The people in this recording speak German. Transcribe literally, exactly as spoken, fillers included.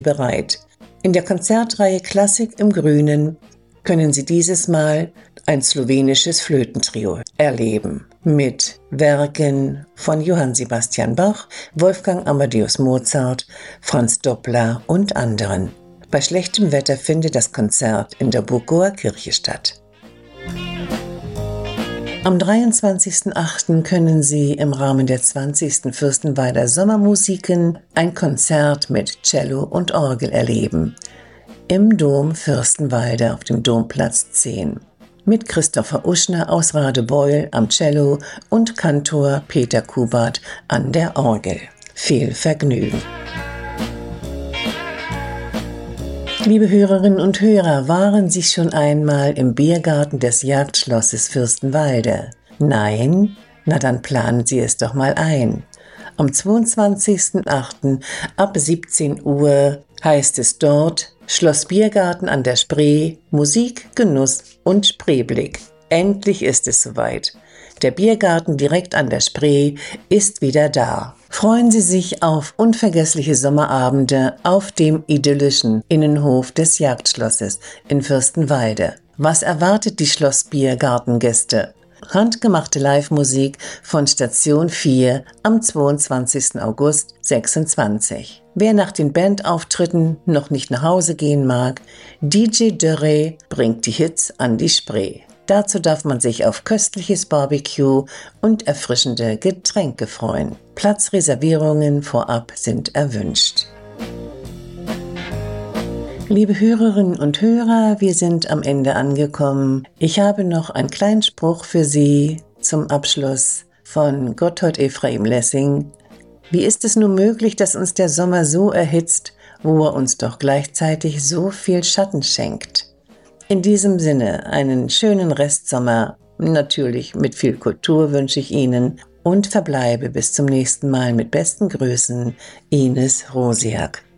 bereit. In der Konzertreihe Klassik im Grünen können Sie dieses Mal ein slowenisches Flötentrio erleben mit Werken von Johann Sebastian Bach, Wolfgang Amadeus Mozart, Franz Doppler und anderen. Bei schlechtem Wetter findet das Konzert in der Burgower Kirche statt. Am dreiundzwanzigsten achten können Sie im Rahmen der zwanzigsten Fürstenwalder Sommermusiken ein Konzert mit Cello und Orgel erleben. Im Dom Fürstenwalde auf dem Domplatz zehn. Mit Christopher Uschner aus Radebeul am Cello und Kantor Peter Kubert an der Orgel. Viel Vergnügen! Liebe Hörerinnen und Hörer, waren Sie schon einmal im Biergarten des Jagdschlosses Fürstenwalde? Nein? Na dann planen Sie es doch mal ein. Am zweiundzwanzigsten achten ab siebzehn Uhr heißt es dort Schloss Biergarten an der Spree, Musik, Genuss und Spreeblick. Endlich ist es soweit. Der Biergarten direkt an der Spree ist wieder da. Freuen Sie sich auf unvergessliche Sommerabende auf dem idyllischen Innenhof des Jagdschlosses in Fürstenwalde. Was erwartet die Schloss-Biergarten-Gäste? Handgemachte Live-Musik von Station vier am zweiundzwanzigsten August sechsundzwanzig. Wer nach den Bandauftritten noch nicht nach Hause gehen mag, D J Dörre bringt die Hits an die Spree. Dazu darf man sich auf köstliches Barbecue und erfrischende Getränke freuen. Platzreservierungen vorab sind erwünscht. Liebe Hörerinnen und Hörer, wir sind am Ende angekommen. Ich habe noch einen kleinen Spruch für Sie zum Abschluss von Gotthold Ephraim Lessing. Wie ist es nur möglich, dass uns der Sommer so erhitzt, wo er uns doch gleichzeitig so viel Schatten schenkt? In diesem Sinne einen schönen Restsommer, natürlich mit viel Kultur wünsche ich Ihnen und verbleibe bis zum nächsten Mal mit besten Grüßen, Ines Rosiak.